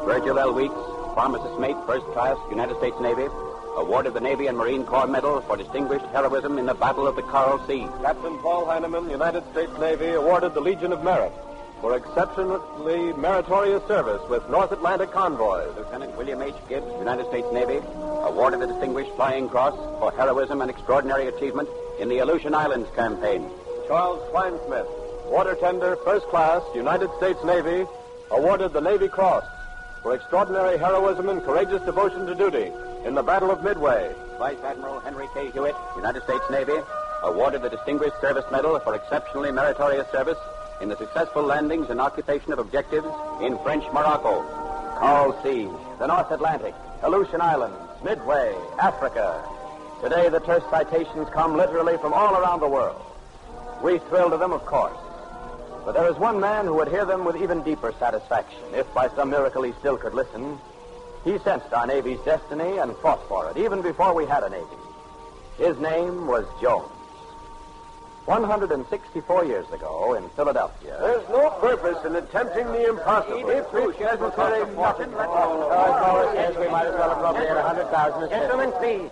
Virgil L. Weeks, Pharmacist Mate, First Class, United States Navy, awarded the Navy and Marine Corps Medal for distinguished heroism in the Battle of the Coral Sea. Captain Paul Heineman, United States Navy, awarded the Legion of Merit for exceptionally meritorious service with North Atlantic convoys. Lieutenant William H. Gibbs, United States Navy, awarded the Distinguished Flying Cross for heroism and extraordinary achievement in the Aleutian Islands campaign. Charles Kleinsmith, Water Tender, First Class, United States Navy, awarded the Navy Cross for extraordinary heroism and courageous devotion to duty in the Battle of Midway. Vice Admiral Henry K. Hewitt, United States Navy, awarded the Distinguished Service Medal for exceptionally meritorious service in the successful landings and occupation of objectives in French Morocco. Coral Sea, the North Atlantic, Aleutian Islands, Midway, Africa. Today, the terse citations come literally from all around the world. We thrill to them, of course. But there is one man who would hear them with even deeper satisfaction, if by some miracle he still could listen. He sensed our Navy's destiny and fought for it, even before we had a Navy. His name was Jones. 164 years ago in Philadelphia. There's no purpose in attempting the impossible. If it doesn't say nothing, let's go. Says we might as well appropriate 100,000. Gentlemen, please.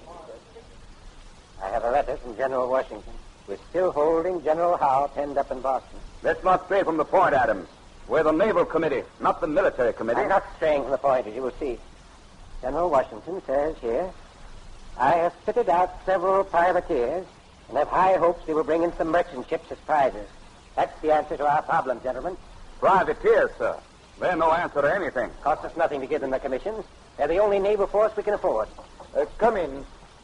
I have a letter from General Washington. We're still holding General Howe penned up in Boston. Let's not stray from the point, Adams. We're the Naval Committee, not the Military Committee. I'm not straying from the point, as you will see. General Washington says here, I have fitted out several privateers and have high hopes they will bring in some merchant ships as prizes. That's the answer to our problem, gentlemen. Privateers, sir. They're no answer to anything. Costs us nothing to give them the commissions. They're the only naval force we can afford. Come in.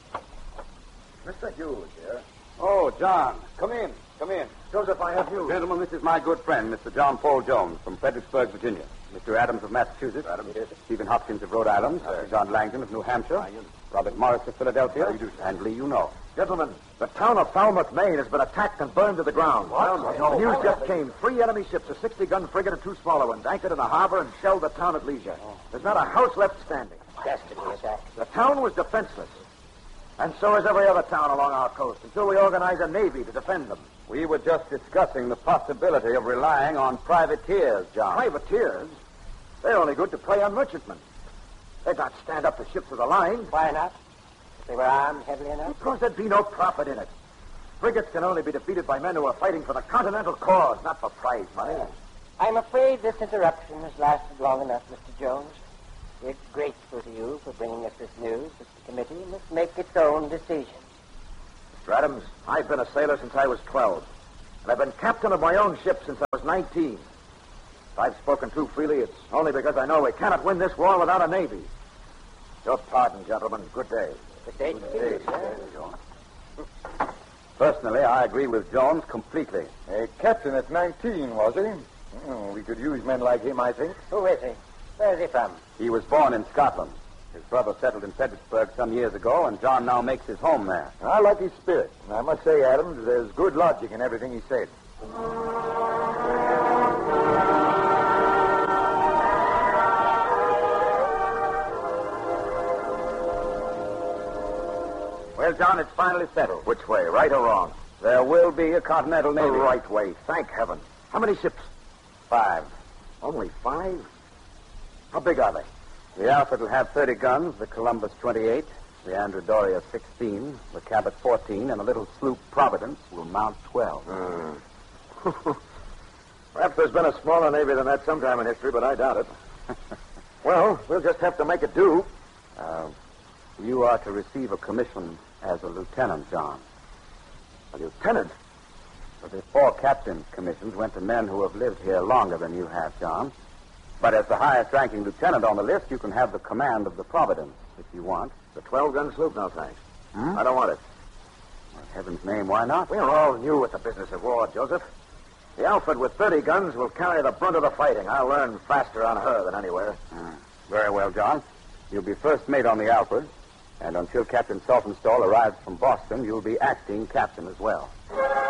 Mr. Hughes here. Oh, John. Come in. Come in. Joseph, I have news. Gentlemen, this is my good friend, Mr. John Paul Jones from Fredericksburg, Virginia. Mr. Adams of Massachusetts. Stephen Hopkins of Rhode Island. John Langdon of New Hampshire. Robert Morris of Philadelphia. And Lee, you know. Gentlemen, the town of Falmouth, Maine has been attacked and burned to the ground. What? The news just came. 3 enemy ships, a 60-gun frigate and 2 smaller ones, anchored in the harbor and shelled the town at leisure. There's not a house left standing. Dastardly attack. The town was defenseless. And so is every other town along our coast, until we organize a navy to defend them. We were just discussing the possibility of relying on privateers, John. Privateers? They're only good to prey on merchantmen. They'd not stand up to ships of the line. Why not? If they were armed heavily enough? Because there'd be no profit in it. Frigates can only be defeated by men who are fighting for the continental cause, not for prize money. I'm afraid this interruption has lasted long enough, Mr. Jones. We're grateful to you for bringing us this news, but the committee must make its own decision. Mr. Adams, I've been a sailor since I was 12, and I've been captain of my own ship since I was 19. If I've spoken too freely, it's only because I know we cannot win this war without a navy. Your pardon, gentlemen. Good day. Good day to you, sir. Personally, I agree with Jones completely. A captain at 19, was he? Oh, we could use men like him, I think. Who is he? Where is he from? He was born in Scotland. His brother settled in Fredericksburg some years ago, and John now makes his home there. I like his spirit. And I must say, Adams, there's good logic in everything he said. Well, John, it's finally settled. Which way, right or wrong? There will be a Continental Navy. The right way, thank heaven. How many ships? 5. Only 5? How big are they? The Alfred will have 30 guns, the Columbus 28, the Andrew Doria 16, the Cabot 14, and the little sloop Providence will mount 12. Perhaps there's been a smaller navy than that sometime in history, but I doubt it. Well, we'll just have to make it do. You are to receive a commission as a lieutenant, John. A lieutenant? The 4 captain's commissions went to men who have lived here longer than you have, John. But as the highest-ranking lieutenant on the list, you can have the command of the Providence, if you want. The 12-gun sloop, no thanks. I don't want it. Well, in heaven's name, why not? We're all new at the business of war, Joseph. The Alfred with 30 guns will carry the brunt of the fighting. I'll learn faster on her than anywhere. Very well, John. You'll be first mate on the Alfred, and until Captain Saltonstall arrives from Boston, you'll be acting captain as well.